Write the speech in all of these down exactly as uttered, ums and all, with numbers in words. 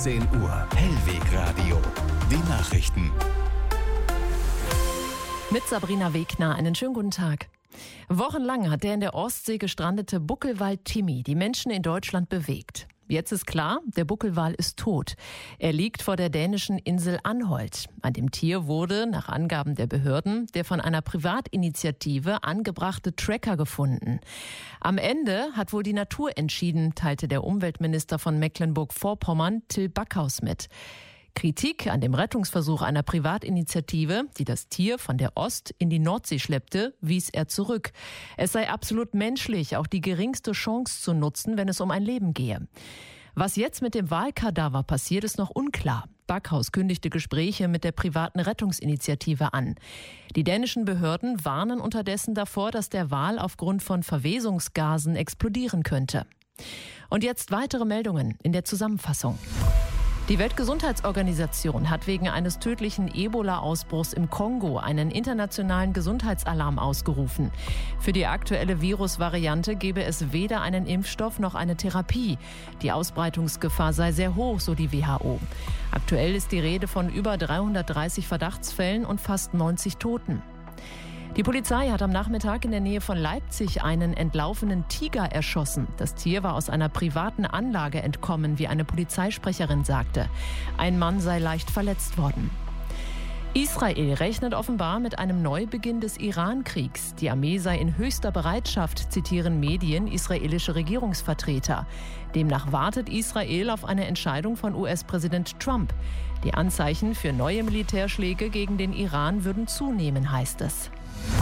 siebzehn Uhr. Hellwegradio. Die Nachrichten. Mit Sabrina Wegner, einen schönen guten Tag. Wochenlang hat der in der Ostsee gestrandete Buckelwal Timmy die Menschen in Deutschland bewegt. Jetzt ist klar, der Buckelwal ist tot. Er liegt vor der dänischen Insel Anholt. An dem Tier wurde, nach Angaben der Behörden, der von einer Privatinitiative angebrachte Tracker gefunden. Am Ende hat wohl die Natur entschieden, teilte der Umweltminister von Mecklenburg-Vorpommern, Till Backhaus, mit. Kritik an dem Rettungsversuch einer Privatinitiative, die das Tier von der Ost- in die Nordsee schleppte, wies er zurück. Es sei absolut menschlich, auch die geringste Chance zu nutzen, wenn es um ein Leben gehe. Was jetzt mit dem Walkadaver passiert, ist noch unklar. Backhaus kündigte Gespräche mit der privaten Rettungsinitiative an. Die dänischen Behörden warnen unterdessen davor, dass der Wal aufgrund von Verwesungsgasen explodieren könnte. Und jetzt weitere Meldungen in der Zusammenfassung. Die Weltgesundheitsorganisation hat wegen eines tödlichen Ebola-Ausbruchs im Kongo einen internationalen Gesundheitsalarm ausgerufen. Für die aktuelle Virusvariante gebe es weder einen Impfstoff noch eine Therapie. Die Ausbreitungsgefahr sei sehr hoch, so die W H O. Aktuell ist die Rede von über dreihundertdreißig Verdachtsfällen und fast neunzig Toten. Die Polizei hat am Nachmittag in der Nähe von Leipzig einen entlaufenen Tiger erschossen. Das Tier war aus einer privaten Anlage entkommen, wie eine Polizeisprecherin sagte. Ein Mann sei leicht verletzt worden. Israel rechnet offenbar mit einem Neubeginn des Iran-Kriegs. Die Armee sei in höchster Bereitschaft, zitieren Medien israelische Regierungsvertreter. Demnach wartet Israel auf eine Entscheidung von U S-Präsident Trump. Die Anzeichen für neue Militärschläge gegen den Iran würden zunehmen, heißt es.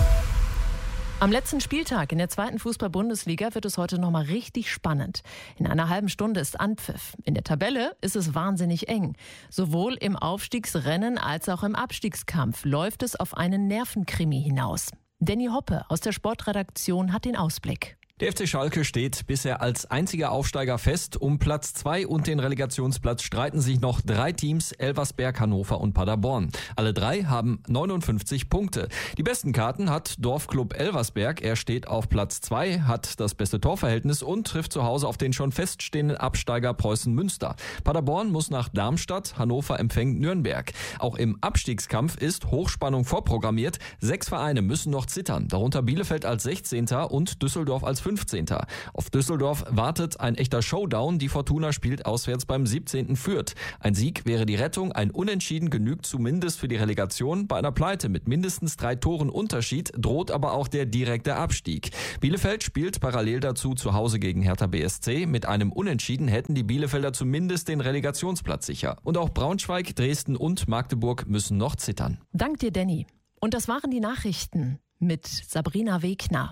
Am letzten Spieltag in der zweiten Fußball-Bundesliga wird es heute nochmal richtig spannend. In einer halben Stunde ist Anpfiff. In der Tabelle ist es wahnsinnig eng. Sowohl im Aufstiegsrennen als auch im Abstiegskampf läuft es auf einen Nervenkrimi hinaus. Danny Hoppe aus der Sportredaktion hat den Ausblick. Der F C Schalke steht bisher als einziger Aufsteiger fest. Um Platz zwei und den Relegationsplatz streiten sich noch drei Teams, Elversberg, Hannover und Paderborn. Alle drei haben neunundfünfzig Punkte. Die besten Karten hat Dorfclub Elversberg. Er steht auf Platz zwei, hat das beste Torverhältnis und trifft zu Hause auf den schon feststehenden Absteiger Preußen Münster. Paderborn muss nach Darmstadt, Hannover empfängt Nürnberg. Auch im Abstiegskampf ist Hochspannung vorprogrammiert. Sechs Vereine müssen noch zittern, darunter Bielefeld als sechzehnter und Düsseldorf als fünfzehnter Auf Düsseldorf wartet ein echter Showdown. Die Fortuna spielt auswärts beim siebzehnten Fürth. Ein Sieg wäre die Rettung, ein Unentschieden genügt zumindest für die Relegation. Bei einer Pleite mit mindestens drei Toren Unterschied droht aber auch der direkte Abstieg. Bielefeld spielt parallel dazu zu Hause gegen Hertha B S C. Mit einem Unentschieden hätten die Bielefelder zumindest den Relegationsplatz sicher. Und auch Braunschweig, Dresden und Magdeburg müssen noch zittern. Dank dir, Danny. Und das waren die Nachrichten mit Sabrina Wegner.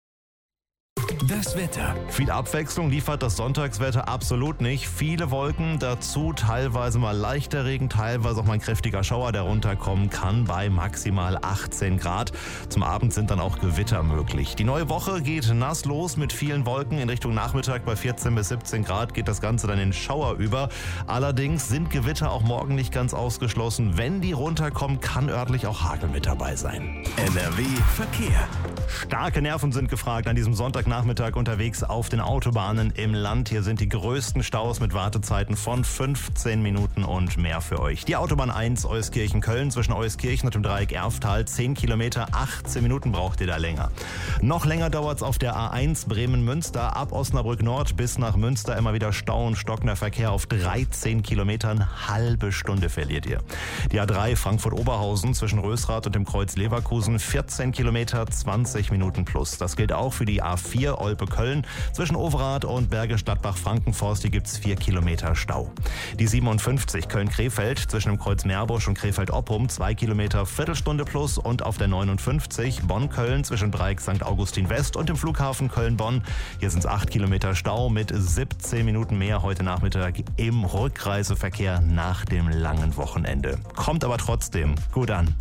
Das Wetter. Viel Abwechslung liefert das Sonntagswetter absolut nicht. Viele Wolken, dazu teilweise mal leichter Regen, teilweise auch mal ein kräftiger Schauer, der runterkommen kann bei maximal achtzehn Grad. Zum Abend sind dann auch Gewitter möglich. Die neue Woche geht nass los mit vielen Wolken. In Richtung Nachmittag bei vierzehn bis siebzehn Grad geht das Ganze dann in Schauer über. Allerdings sind Gewitter auch morgen nicht ganz ausgeschlossen. Wenn die runterkommen, kann örtlich auch Hagel mit dabei sein. N R W Verkehr. Starke Nerven sind gefragt an diesem Sonntagnachmittag unterwegs auf den Autobahnen im Land. Hier sind die größten Staus mit Wartezeiten von fünfzehn Minuten und mehr für euch. Die Autobahn eins Euskirchen-Köln zwischen Euskirchen und dem Dreieck Erftal. zehn Kilometer, achtzehn Minuten braucht ihr da länger. Noch länger dauert es auf der A eins Bremen-Münster. Ab Osnabrück Nord bis nach Münster immer wieder Stau und stockender Verkehr auf dreizehn Kilometern. Halbe Stunde verliert ihr. Die A drei Frankfurt-Oberhausen zwischen Rösrath und dem Kreuz Leverkusen. vierzehn Kilometer, zwanzig Minuten plus. Das gilt auch für die A vier Olpe-Köln. Zwischen Overath und Bergisch Gladbach-Frankenforst, hier gibt es vier Kilometer Stau. Die siebenundfünfzig Köln-Krefeld zwischen dem Kreuz Meerbusch und Krefeld-Oppum, zwei Kilometer, Viertelstunde plus. Und auf der neunundfünfzig Bonn-Köln zwischen Dreieck Sankt Augustin West und dem Flughafen Köln-Bonn. Hier sind es acht Kilometer Stau mit siebzehn Minuten mehr heute Nachmittag im Rückreiseverkehr nach dem langen Wochenende. Kommt aber trotzdem gut an.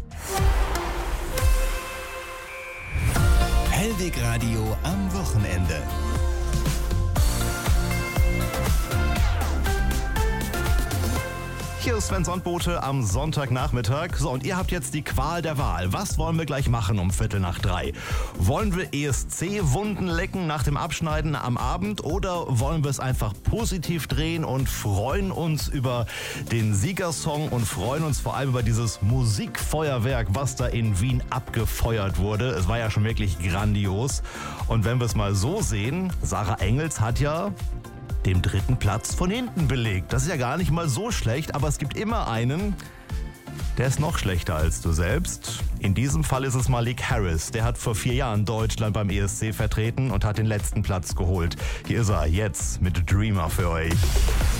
Hellwegradio am Wochenende. Hier ist Sven Sonnbote am Sonntagnachmittag. So, und ihr habt jetzt die Qual der Wahl. Was wollen wir gleich machen um Viertel nach drei? Wollen wir E S C-Wunden lecken nach dem Abschneiden am Abend oder wollen wir es einfach positiv drehen und freuen uns über den Siegersong und freuen uns vor allem über dieses Musikfeuerwerk, was da in Wien abgefeuert wurde? Es war ja schon wirklich grandios. Und wenn wir es mal so sehen, Sarah Engels hat ja den dritten Platz von hinten belegt. Das ist ja gar nicht mal so schlecht, aber es gibt immer einen, der ist noch schlechter als du selbst. In diesem Fall ist es Malik Harris. Der hat vor vier Jahren Deutschland beim E S C vertreten und hat den letzten Platz geholt. Hier ist er jetzt mit Dreamer für euch.